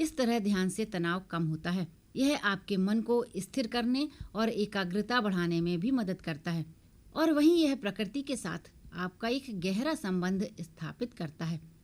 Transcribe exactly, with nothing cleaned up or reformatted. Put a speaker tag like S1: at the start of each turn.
S1: इस तरह ध्यान से तनाव कम होता है। यह आपके मन को स्थिर करने और एकाग्रता बढ़ाने में भी मदद करता है और वहीं यह प्रकृति के साथ आपका एक गहरा संबंध स्थापित करता है।